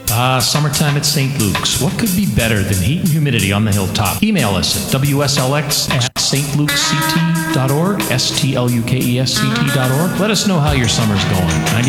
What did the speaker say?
Summertime at St. Luke's. What could be better than heat and humidity on the hilltop? Email us at wslx@stlukesc.org, STLUKESCT.org. Let us know how your summer's going.